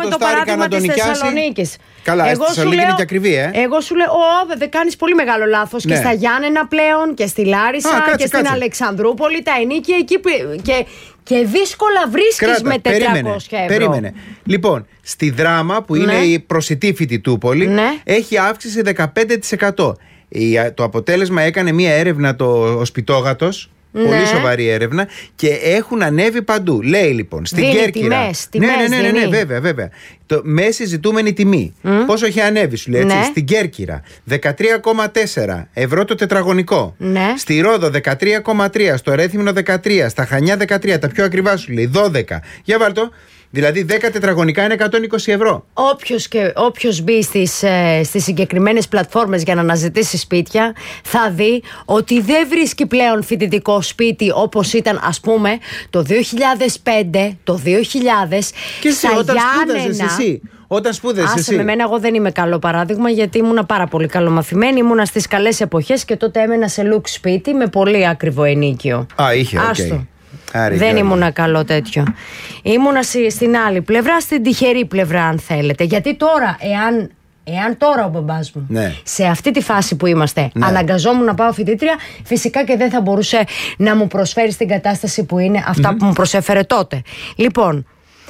το παράδειγμα της Θεσσαλονίκης. Καλά, στη Θεσσαλονίκη είναι και ακριβή, Εγώ σου λέω, δεν κάνεις πολύ μεγάλο λάθος. Ναι. Και στα Γιάννενα πλέον και στη Λάρισα και στην Αλεξανδρούπολη, τα ενίκια εκεί και δύσκολα βρίσκεις με 400 ευρώ. Περίμενε. Λοιπόν, στη Δράμα που είναι η προσιτή Φοιτητούπολη, έχει αύξηση 15%. Το αποτέλεσμα έκανε μία έρευνα ο Σπιτόγατος. Πολύ σοβαρή έρευνα και έχουν ανέβει παντού. Λέει λοιπόν στην Κέρκυρα. Ναι, βέβαια. Το μέση ζητούμενη τιμή. Πόσο έχει ανέβει, σου λέει έτσι. Στην Κέρκυρα 13,4 ευρώ το τετραγωνικό. Στη Ρόδο 13,3. Στο Ρέθυμνο 13. Στα Χανιά 13. Τα πιο ακριβά σου λέει 12. Για βάλτο. Δηλαδή 10 τετραγωνικά είναι 120 ευρώ. Όποιος μπει στις συγκεκριμένες πλατφόρμες για να αναζητήσει σπίτια, θα δει ότι δεν βρίσκει πλέον φοιτητικό σπίτι όπως ήταν, ας πούμε, το 2005, το 2000. Και εσύ, όταν σπούδασες εσύ. Όταν σπούδασες εσύ. Με μένα, εγώ δεν είμαι καλό παράδειγμα, γιατί ήμουνα πάρα πολύ καλομαθημένη. Ήμουνα στις καλές εποχές και τότε έμενα σε λουξ σπίτι με πολύ ακριβό ενίκιο. Είχε, οκ. Δεν ήμουνα καλό τέτοιο. Ήμουνα στην άλλη πλευρά, στην τυχερή πλευρά, αν θέλετε. Γιατί τώρα, εάν τώρα ο μπαμπάς μου σε αυτή τη φάση που είμαστε αναγκαζόμουν να πάω φοιτήτρια, φυσικά και δεν θα μπορούσε να μου προσφέρει στην κατάσταση που είναι αυτά που μου προσέφερε τότε. Λοιπόν,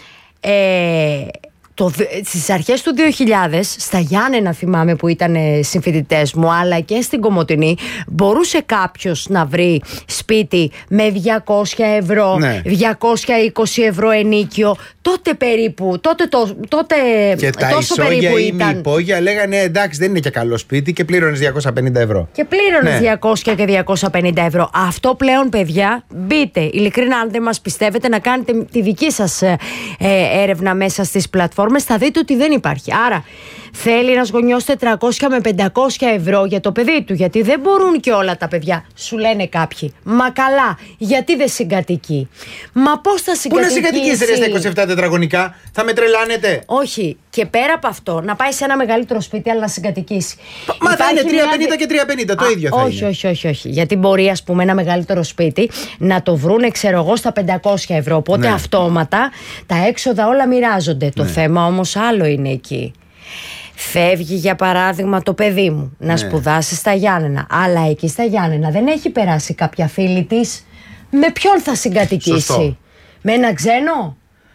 στις αρχές του 2000, στα Γιάννενα θυμάμαι που ήταν συμφοιτητές μου, αλλά και στην Κομοτηνή, μπορούσε κάποιος να βρει σπίτι με 200 ευρώ, 220 ευρώ ενίκιο. Τότε περίπου, τότε και τα περίπου ήταν. Οι υπόγεια λέγανε εντάξει, δεν είναι και καλό σπίτι και πλήρωνες 250 ευρώ. Και πλήρωνες 200 και 250 ευρώ. Αυτό πλέον, παιδιά, μπείτε ειλικρινά, αν δεν μας πιστεύετε, να κάνετε τη δική σας έρευνα μέσα στις πλατφόρμες, θα δείτε ότι δεν υπάρχει. Άρα θέλει ένας γονιός 400 με 500 ευρώ για το παιδί του, γιατί δεν μπορούν και όλα τα παιδιά. Σου λένε κάποιοι, μα καλά, γιατί δεν συγκατοικεί? Μα πώς θα συγκατοικήσει? Πού να συγκατοικήσει στα 27 τετραγωνικά, θα με τρελάνετε? Όχι, και πέρα από αυτό, να πάει σε ένα μεγαλύτερο σπίτι, αλλά να συγκατοικήσει. Μα θα είναι 350 και 350, το ίδιο θα είναι. Όχι. Γιατί μπορεί, ας πούμε, ένα μεγαλύτερο σπίτι να το βρούνε, ξέρω εγώ, στα 500 ευρώ. Οπότε αυτόματα τα έξοδα όλα μοιράζονται. Το θέμα όμως άλλο είναι εκεί. Φεύγει, για παράδειγμα, το παιδί μου να σπουδάσει στα Γιάννενα, αλλά εκεί στα Γιάννενα δεν έχει περάσει κάποια φίλη της. Με ποιον θα συγκατοικήσει? Σωστό. Με ένα ξένο?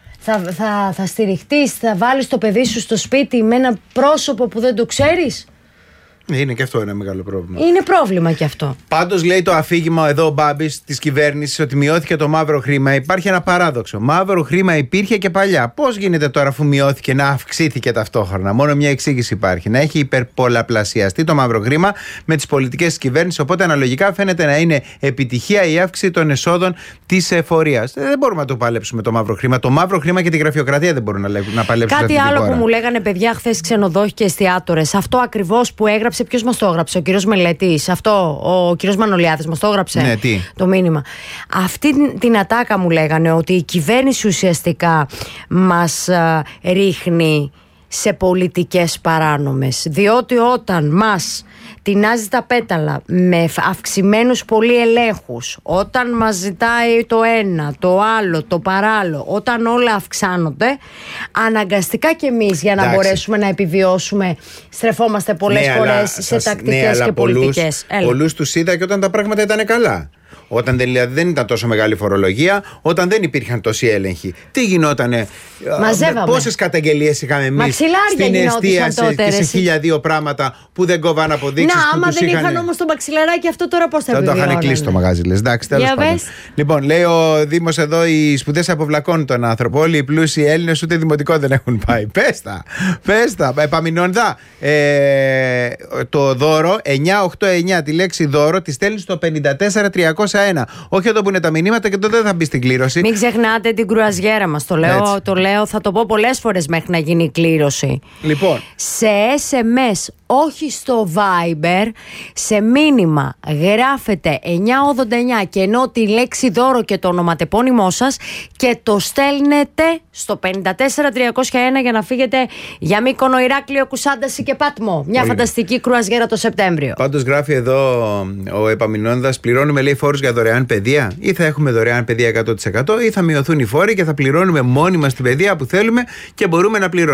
Θα στηριχτείς, θα βάλεις το παιδί σου στο σπίτι με ένα πρόσωπο που δεν το ξέρεις? Είναι και αυτό ένα μεγάλο πρόβλημα. Είναι πρόβλημα και αυτό. Πάντως λέει το αφήγημα εδώ ο Μπάμπης της κυβέρνησης ότι μειώθηκε το μαύρο χρήμα. Υπάρχει ένα παράδοξο. Μαύρο χρήμα υπήρχε και παλιά. Πώς γίνεται τώρα, αφού μειώθηκε, να αυξήθηκε ταυτόχρονα? Μόνο μια εξήγηση υπάρχει. Να έχει υπερπολαπλασιαστεί το μαύρο χρήμα με τις πολιτικές της κυβέρνησης. Οπότε αναλογικά φαίνεται να είναι επιτυχία η αύξηση των εσόδων της εφορίας. Δεν μπορούμε να το παλέψουμε το μαύρο χρήμα. Το μαύρο χρήμα και τη γραφειοκρατία δεν μπορούν να παλέψουν. Κάτι άλλο που μου λέγανε παιδιά χθες ξενοδόχοι και εστιατόρες. Αυτό ακριβώς που έγραψε. Ποιος μας το έγραψε? Ο κύριος Μελετής. Αυτό, ο κύριος Μανολιάδης μας το έγραψε. Ναι, τι? Το μήνυμα. Αυτή την ατάκα μου λέγανε, ότι η κυβέρνηση ουσιαστικά μας ρίχνει σε πολιτικές παράνομες. Διότι όταν μας τεινάζει τα πέταλα με αυξημένους πολύ ελέγχους, όταν μας ζητάει το ένα, το άλλο, το παράλληλο, όταν όλα αυξάνονται, αναγκαστικά κι εμείς για να μπορέσουμε να επιβιώσουμε στρεφόμαστε πολλές φορές σε τακτικές και πολιτικές. Πολλούς τους είδα και όταν τα πράγματα ήταν καλά. Όταν δηλαδή δεν ήταν τόσο μεγάλη φορολογία, όταν δεν υπήρχαν τόσοι έλεγχοι. Τι γινότανε? Πόσες καταγγελίες είχαμε εμείς στην εστίαση και σε 1002 πράγματα που δεν κόβαν αποδείξεις? Άμα δεν είχαν όμως το μαξιλαράκι αυτό, τώρα πώς θα επιβιώνανε? Δεν το είχαν κλείσει το μαγάζι, λες. Εντάξει, τέλος πάντων. Λοιπόν, λέει ο Δήμος εδώ, οι σπουδές αποβλακώνουν τον άνθρωπο. Όλοι οι πλούσιοι Έλληνες ούτε δημοτικό δεν έχουν πάει. Πες τα. Επαμεινώντα. Το δώρο 989, τη λέξη δώρο, τη στέλνει στο 54301. Όχι εδώ που είναι τα μηνύματα και τότε δεν θα μπει στην κλήρωση. Μην ξεχνάτε την κρουαζιέρα μας. Το λέω, θα το πω πολλές φορές μέχρι να γίνει η κλήρωση. Λοιπόν. Σε SMS, όχι στο Viber, σε μήνυμα γράφετε 989 και ενώ τη λέξη δώρο και το ονοματεπώνυμό σας και το στέλνετε στο 54301 για να φύγετε για Μύκονο, Ηράκλειο, Κουσάνταση και Πάτμο. Μια φανταστική κρουαζιέρα το Σεπτέμβριο. Πάντως γράφει εδώ ο Επαμεινώντας, πληρώνουμε λέει φόρους για δωρεάν παιδεία, ή θα έχουμε δωρεάν παιδεία 100% ή θα μειωθούν οι φόροι και θα πληρώνουμε μόνοι μας την παιδεία που θέλουμε και μπορούμε να πληρώνουμε.